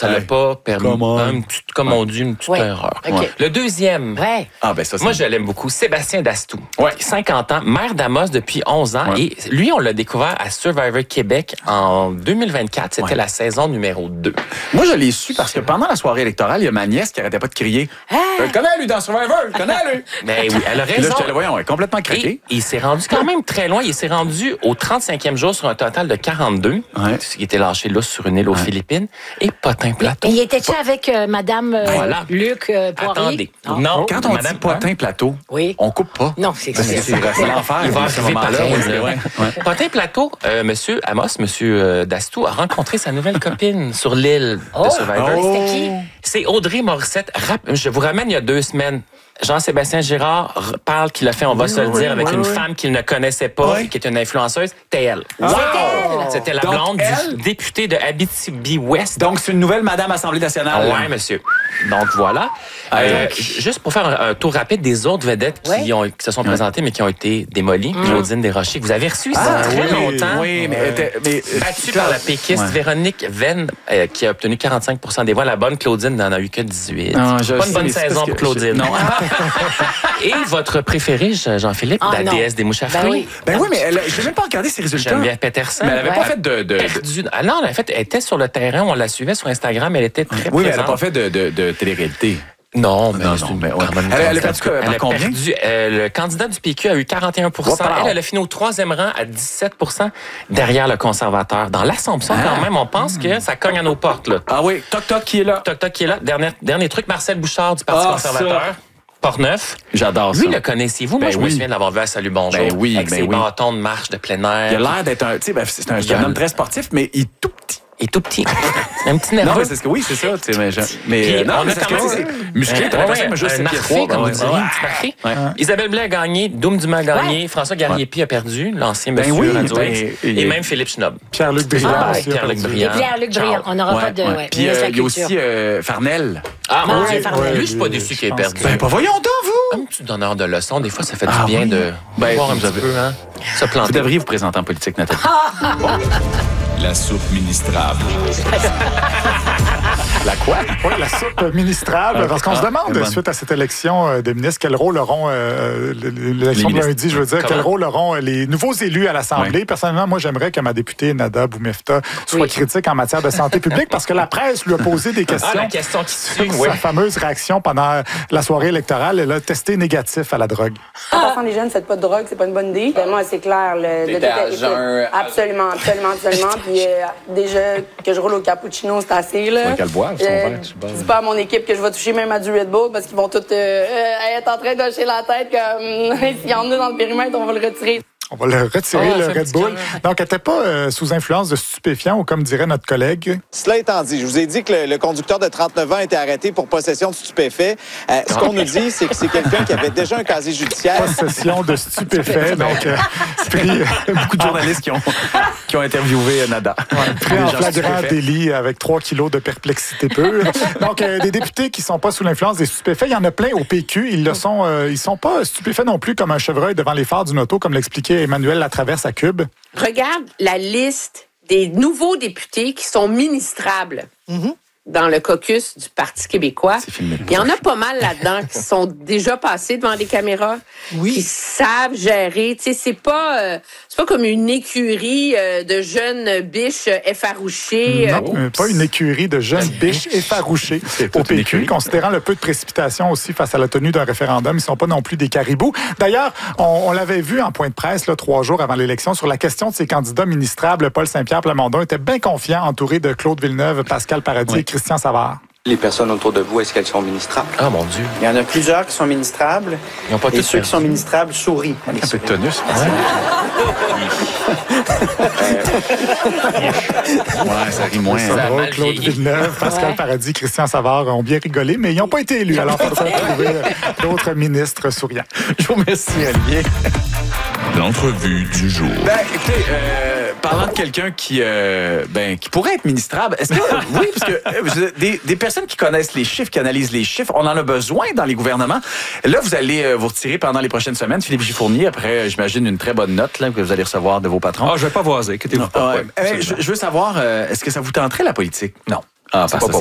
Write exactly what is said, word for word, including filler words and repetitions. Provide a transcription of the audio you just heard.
ça l'a Ouais. pas permis. Comment? Une petite, comme on dit, une petite Ouais. erreur. OK. Le deuxième, Ouais. Ah, ben ça, c'est... moi, je l'aime beaucoup. Sébastien Dastou. Ouais. cinquante ans, maire d'Amos depuis onze ans. Ouais. Et lui, on l'a découvert à Survivor Québec en deux mille vingt-quatre. C'était Ouais. la saison numéro deux. Moi, je l'ai su parce que pendant la soirée électorale, il y a ma nièce qui arrêtait pas de crier. Je le connais, lui, dans Survivor, je le connais, lui. Mais oui, elle a Puis là, raison. je te le voyons, elle est complètement Et craqué. il s'est rendu quand même très loin. Il s'est rendu au trente-cinquième jour sur un total de quarante-deux. Ouais. Ce qui était lâché là sur une île aux Philippines. Et Potin Plateau. Et il était-tu avec euh, Madame euh, Voilà. Luc euh, Poirier? Attendez. Non. Non, Quand on Madame dit potin plateau, Oui. on coupe pas. Non, c'est Parce que c'est- c'est c'est l'enfer. Il va à ce arriver moment-là. pareil, Ouais, là. ouais, ouais. Potin Plateau, euh, Monsieur Amos, Monsieur euh, Dastou a rencontré sa nouvelle copine sur l'île Oh. de Survivor. Oh. C'était qui? C'est Audrey Morissette. Rap- Je vous ramène il y a deux semaines. Jean-Sébastien Girard r- parle qu'il a fait, on va Oui, se le oui, dire, avec oui, une oui. femme qu'il ne connaissait pas, Oui. qui est une influenceuse. C'était elle. C'était elle. C'était la Donc, blonde elle- du député de Abitibi-Ouest. Donc, c'est une nouvelle Madame Assemblée nationale. Ouais, monsieur. Donc, voilà. Ah, Euh, donc. juste pour faire un, un tour rapide des autres vedettes qui, Ouais. ont, qui se sont présentées, mais qui ont été démolies. Claudine Desrochers, que vous avez reçu ça Ah, très oui, longtemps. Oui, mais... était- mais euh, Battue par la péquiste Ouais. Véronique Venn, euh, qui a obtenu quarante-cinq pour cent des voix. La bonne Claudine n'en a eu que dix-huit. Non, je Pas sais, une bonne mais c'est saison parce pour que Claudine. je- non. Et votre préféré, Jean-Philippe, Ah, la non. déesse des mouches à Ben fruits. oui. Ben oui, mais elle, je n'ai même pas regardé ses résultats. Geneviève Peterson. Mais elle n'avait Ouais. pas fait de... de, de- Perdue. Ah non, en fait, elle était sur le terrain, on la suivait sur Instagram, elle était très Oui, mais elle n'a présente. pas fait de, de, de télé-réalité. Non, mais Non, c'est non, une mais ouais. quand même une Elle- elle a candidate. perdu quoi, par Elle a combien? perdu, euh, le candidat du P Q a eu quarante et un pour cent. Wow. Elle, elle a fini au troisième rang à dix-sept pour cent derrière le conservateur. Dans l'Assomption, Ah. quand même, on pense que ça cogne à nos portes, là. Ah oui, Toc Toc qui est là. Toc Toc qui est là. Dernier, dernier truc, Marcel Bouchard du Parti Ah, conservateur. ça. Portneuf. J'adore ça. Lui, le connaissez-vous? Moi, Ben je me oui. souviens de l'avoir vu à Salut Bonjour. Ben oui, avec ben ses oui. bâtons de marche de plein air. Il a l'air d'être un... Tu sais, ben, c'est un, c'est un Il a- homme très sportif, mais il est tout petit. Il est tout petit. Un petit Non, nerveux. mais c'est ce que... Oui, c'est ça. Tu sais, mais... je- mais Puis, euh, non, on mais a c'est quand ce que même- c'est musclé. T'as Ouais, l'impression ouais, que juste un sept pieds marqué, trois. comme ben vous ouais, diriez, ouais. un petit marqué. Ouais. Isabelle Blais a gagné, Doum Dumas a gagné, Ouais. François Garnier-Pi a perdu, l'ancien Ben monsieur oui, Radio ben, X, et- et même Philippe Schnob. Pierre-Luc Briand Ah, aussi. a Pierre-Luc perdu. Briand. Et Pierre-Luc Briand. On n'aura Ouais, pas de... ouais. ouais, Puis ministre de euh, la il y a Culture. aussi euh, Farnell. Ah, mon Ah, Dieu, Farnell. lui, je suis pas Ouais, déçu je qu'il ait pense perdu. que- Ben, pas voyons donc, vous! Un petit donneur de leçons, des fois, ça fait Ah du bien oui? de Ben, voir un vous petit avez- peu, hein, se Vous planter. devriez vous présenter en politique, Nathalie. La soupe ministrable. La quoi? Oui, la soupe ministrable. Parce qu'on se Ah, demande, bonne. suite à cette élection euh, de ministres, quel rôle auront, euh, l'élection Les de lundi, je veux dire, Comment? quel rôle auront les nouveaux élus à l'Assemblée. Ouais. Personnellement, moi, j'aimerais que ma députée Nada Boumefta soit Oui. critique en matière de santé publique parce que la presse lui a posé des Ah, questions. la question qui suit, sur oui. sa fameuse réaction pendant la soirée électorale. Elle a testé négatif à la drogue. cent pour cent des jeunes ne faites pas de drogue, c'est pas une bonne idée. Ben, moi, c'est clair. Le, T'étais le à écoute, jeun, à- Absolument, absolument, absolument. Puis euh, déjà que je roule au cappuccino, c'est assez. Là. Faudrait qu'elle boive, son Euh, verre, je sais pas. dis pas à mon équipe que je vais toucher même à du Red Bull parce qu'ils vont tous euh, euh, être en train de hocher la tête comme s'il y en a dans le périmètre, on va le retirer. On va le retirer, Oh, le fait un Red petit Bull. cœur. Donc, elle n'était pas euh, sous influence de stupéfiants ou comme dirait notre collègue. Cela étant dit, je vous ai dit que le, le conducteur de trente-neuf ans a été arrêté pour possession de stupéfaits. Euh, ce qu'on nous dit, c'est que c'est quelqu'un qui avait déjà un casier judiciaire. Possession de stupéfaits. Donc, euh, pris, euh, Beaucoup de journalistes qui ont, qui ont interviewé Nada. pris Des en gens flagrant stupéfaits. délit avec trois kilos de perplexité pure. Donc, euh, des députés qui sont pas sous l'influence des stupéfaits, il y en a plein au P Q. Ils le sont, euh, ils sont pas stupéfaits non plus comme un chevreuil devant les phares d'une auto, comme l'expliquait Emmanuel Latraverse à Cube. Regarde la liste des nouveaux députés qui sont ministrables dans le caucus du Parti québécois. C'est filmé. Il y en a pas mal là-dedans qui sont déjà passés devant des caméras, qui savent gérer. Tu sais, c'est pas, euh, c'est pas comme une écurie euh, de jeunes biches effarouchées. euh, Non, euh, pas une écurie de jeunes biches effarouchées C'est au toute une P Q, écurie. considérant le peu de précipitation aussi face à la tenue d'un référendum. Ils sont pas non plus des caribous. D'ailleurs, on, on l'avait vu en point de presse là, trois jours avant l'élection sur la question de ces candidats ministrables. Paul Saint-Pierre Plamondon était bien confiant, entouré de Claude Villeneuve, Pascal Paradis et Christian Savard. Les personnes autour de vous, est-ce qu'elles sont ministrables? Ah, mon Dieu. Il y en a plusieurs qui sont ministrables. Ils ont pas Et tous ceux qui fait. sont ministrables sourient. Un peu de tonus. Ouais, ça rit moins. Ça hein. a va, mal Claude vieilli. Villeneuve, Pascal Ouais. Paradis, Christian Savard ont bien rigolé, mais ils n'ont pas été élus. Alors, il faudra trouver euh, d'autres ministres souriants. Je vous remercie, Olivier. L'entrevue du jour. Ben, écoutez, euh, parlant de quelqu'un qui, euh, ben, qui pourrait être ministrable, est-ce que, oui, parce que euh, je- des, des personnes qui connaissent les chiffres, qui analysent les chiffres, on en a besoin dans les gouvernements. Là, vous allez euh, vous retirer pendant les prochaines semaines. Philippe Gifournier, après, euh, j'imagine, une très bonne note là, que vous allez recevoir de vos patrons. Ah, je vais pas voiser, inquiétez-vous pas. Ouais. Ouais, Euh, absolument. je, je veux savoir, euh, est-ce que ça vous tenterait la politique? Non. Ah, pas pas ça, pour